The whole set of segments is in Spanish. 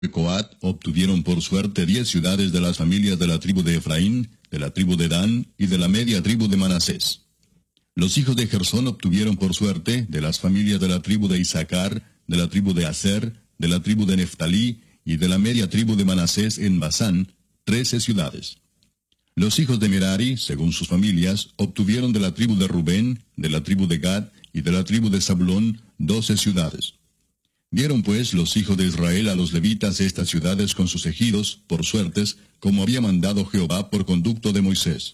Coat obtuvieron por suerte 10 ciudades de las familias de la tribu de Efraín, de la tribu de Dan y de la media tribu de Manasés. Los hijos de Gersón obtuvieron por suerte de las familias de la tribu de Isaacar, de la tribu de Aser, de la tribu de Neftalí y de la media tribu de Manasés en Basán, 13 ciudades. Los hijos de Merari, según sus familias, obtuvieron de la tribu de Rubén, de la tribu de Gad y de la tribu de Zabulón 12 ciudades. Dieron pues los hijos de Israel a los levitas estas ciudades con sus ejidos, por suertes, como había mandado Jehová por conducto de Moisés.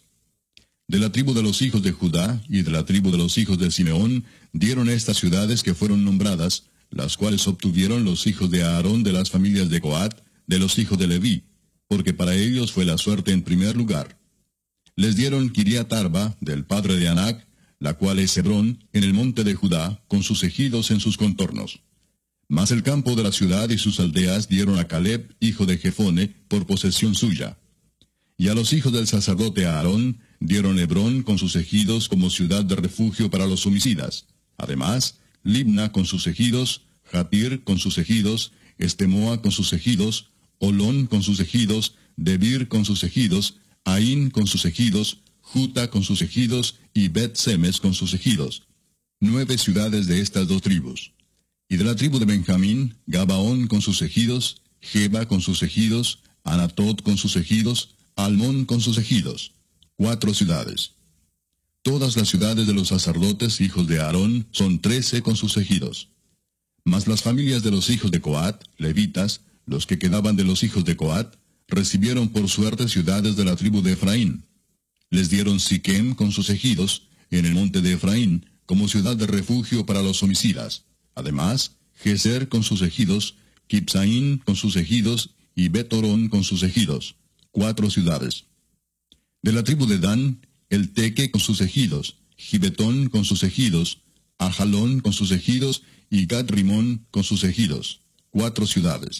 De la tribu de los hijos de Judá y de la tribu de los hijos de Simeón dieron estas ciudades que fueron nombradas, las cuales obtuvieron los hijos de Aarón de las familias de Coat, de los hijos de Leví, porque para ellos fue la suerte en primer lugar. Les dieron Kiriat Arba, del padre de Anac, la cual es Hebrón, en el monte de Judá, con sus ejidos en sus contornos. Mas el campo de la ciudad y sus aldeas dieron a Caleb, hijo de Jefone, por posesión suya. Y a los hijos del sacerdote Aarón dieron Hebrón con sus ejidos como ciudad de refugio para los homicidas. Además, Libna con sus ejidos, Jatir con sus ejidos, Estemoa con sus ejidos, Olón con sus ejidos, Debir con sus ejidos, Aín con sus ejidos, Juta con sus ejidos y Bet-Semes con sus ejidos. 9 ciudades de estas 2 tribus. Y de la tribu de Benjamín, Gabaón con sus ejidos, Geba con sus ejidos, Anatot con sus ejidos, Almón con sus ejidos. 4 ciudades. Todas las ciudades de los sacerdotes, hijos de Aarón, son 13 con sus ejidos. Mas las familias de los hijos de Coat, levitas, los que quedaban de los hijos de Coat, recibieron por suerte ciudades de la tribu de Efraín. Les dieron Siquem con sus ejidos, en el monte de Efraín, como ciudad de refugio para los homicidas. Además, Geser con sus ejidos, Kipsaín con sus ejidos y Betorón con sus ejidos. 4 ciudades. De la tribu de Dan, el Teque con sus ejidos, Gibetón con sus ejidos, Ajalón con sus ejidos y Gad-Rimón con sus ejidos. 4 ciudades.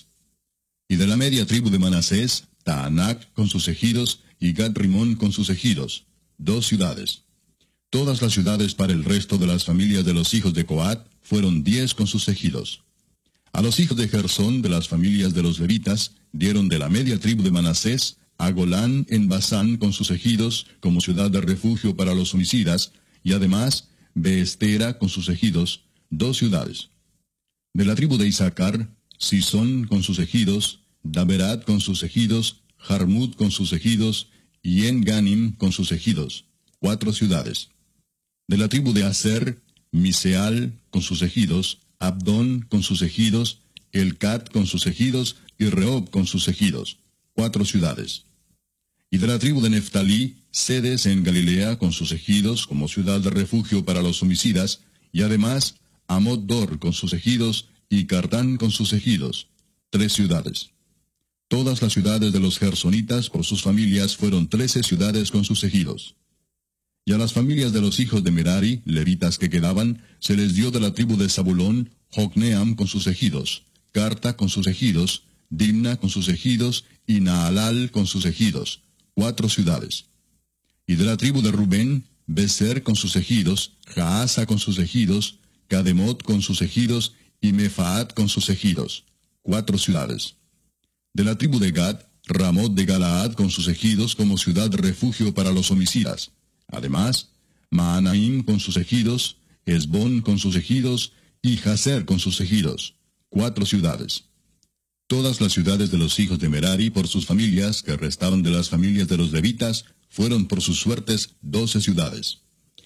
Y de la media tribu de Manasés, Taanac con sus ejidos y Gad-Rimón con sus ejidos. 2 ciudades. Todas las ciudades para el resto de las familias de los hijos de Coat fueron 10 con sus ejidos. A los hijos de Gersón de las familias de los levitas dieron de la media tribu de Manasés a Golán en Basán con sus ejidos como ciudad de refugio para los homicidas, y además Beestera con sus ejidos, 2 ciudades. De la tribu de Isaacar, Sisón con sus ejidos, Daberat con sus ejidos, Jarmut con sus ejidos, y En-Ganim con sus ejidos, 4 ciudades. De la tribu de Aser, Miseal con sus ejidos, Abdón con sus ejidos, Elcat con sus ejidos y Rehob con sus ejidos, 4 ciudades. Y de la tribu de Neftalí, Sedes en Galilea con sus ejidos como ciudad de refugio para los homicidas, y además Amot-Dor con sus ejidos y Cartán con sus ejidos, 3 ciudades. Todas las ciudades de los gersonitas por sus familias fueron 13 ciudades con sus ejidos. Y a las familias de los hijos de Merari, levitas que quedaban, se les dio de la tribu de Zabulón, Jocneam con sus ejidos, Carta con sus ejidos, Dimna con sus ejidos, y Naalal con sus ejidos, 4 ciudades. Y de la tribu de Rubén, Beser con sus ejidos, Jaasa con sus ejidos, Cademot con sus ejidos, y Mefaat con sus ejidos, 4 ciudades. De la tribu de Gad, Ramot de Galaad con sus ejidos como ciudad de refugio para los homicidas. Además, Maanaim con sus ejidos, Esbón con sus ejidos, y Jazer con sus ejidos, 4 ciudades. Todas las ciudades de los hijos de Merari por sus familias, que restaban de las familias de los levitas, fueron por sus suertes 12 ciudades.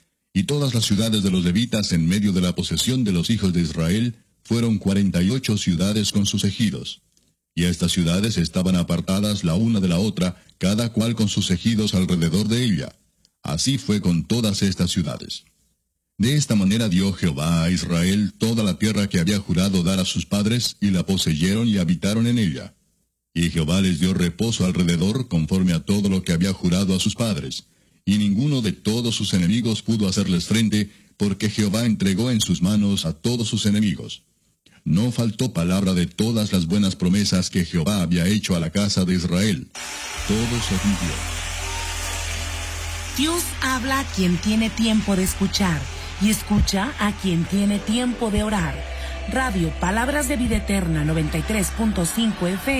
Y todas las ciudades de los levitas en medio de la posesión de los hijos de Israel fueron 48 ciudades con sus ejidos. Y estas ciudades estaban apartadas la una de la otra, cada cual con sus ejidos alrededor de ella. Así fue con todas estas ciudades. De esta manera dio Jehová a Israel toda la tierra que había jurado dar a sus padres, y la poseyeron y habitaron en ella. Y Jehová les dio reposo alrededor, conforme a todo lo que había jurado a sus padres. Y ninguno de todos sus enemigos pudo hacerles frente, porque Jehová entregó en sus manos a todos sus enemigos. No faltó palabra de todas las buenas promesas que Jehová había hecho a la casa de Israel. Todo se cumplió. Dios habla a quien tiene tiempo de escuchar, y escucha a quien tiene tiempo de orar. Radio Palabras de Vida Eterna 93.5 FM